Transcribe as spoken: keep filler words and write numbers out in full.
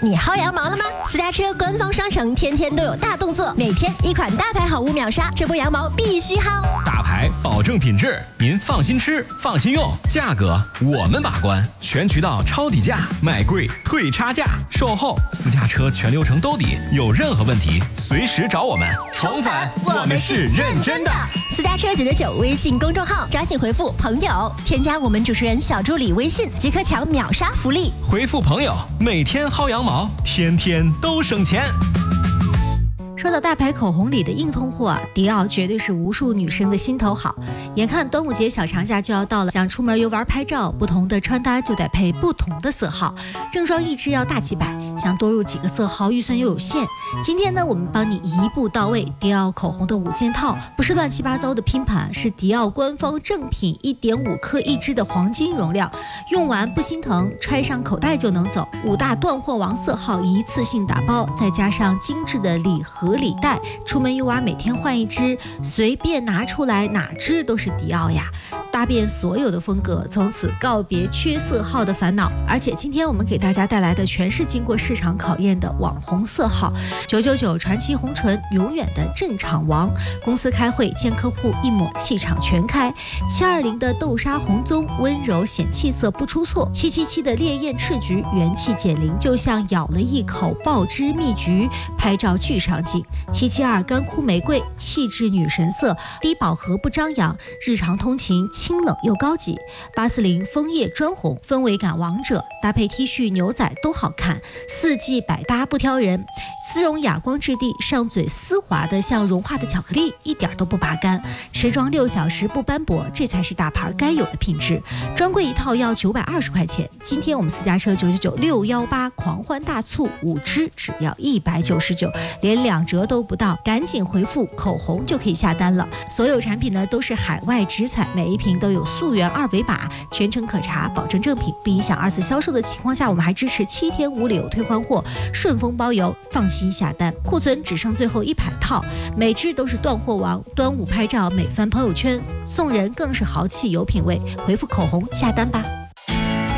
你薅羊毛了吗？私家车官方商城天天都有大动作，每天一款大牌好物秒杀，这波羊毛必须薅。 大牌保证品质，您放心吃，放心用，价格我们把关，全渠道抄底价，卖贵退差价，售后私家车全流程兜底，有任何问题随时找我们。宠粉，我们是认真的。 私家车九九九微信公众号，抓紧回复朋友，添加我们主持人小助理微信，即可抢秒杀福利。 回复朋友，每天薅羊毛，天天都省钱。 说到大牌口红里的硬通货啊，迪奥绝对是无数女生的心头好。眼看端午节小长假就要到了，想出门游玩拍照，不同的穿搭就得配不同的色号，正装一支要大几百，想多入几个色号预算又有限。今天呢，我们帮你一步到位，迪奥口红的五件套，不是乱七八糟的拼盘，是迪奥官方正品，一点五克一支的黄金容量，用完不心疼，揣上口袋就能走。五大断货王色号一次性打包，再加上精致的礼盒礼袋，出门游玩每天换一支，随便拿出来哪支都是迪奥呀，搭遍所有的风格，从此告别缺色号的烦恼。而且今天我们给大家带来的全是经过市场考验的网红色号，九九九传奇红唇，永远的镇场王。公司开会见客户，一抹气场全开。七二零的豆沙红棕，温柔显气色不出错。七七七的烈焰赤橘，元气减龄，就像咬了一口爆汁蜜橘，拍照巨上镜。七七二干枯玫瑰，气质女神色，低饱和不张扬，日常通勤清冷又高级。八四零枫叶砖红，氛围感王者，搭配 T 恤牛仔都好看，四季百搭不挑人。丝绒哑光质地，上嘴丝滑的像融化的巧克力，一点都不拔干，持妆六小时不斑驳，这才是大牌该有的品质。专柜一套要九百二十块钱，今天我们私家车九九九六一八狂欢大促，五支只要一百九十九，连两折都不到，赶紧回复口红就可以下单了。所有产品呢都是海外直采，每一瓶都有溯源二维码，全程可查，保证正品，不影响二次销售的情况下，我们还支持七天无理由退换货，顺丰包邮，放心下单。库存只剩最后一百套，每支都是断货王，端午拍照美翻朋友圈，送人更是豪气有品位。回复口红下单吧。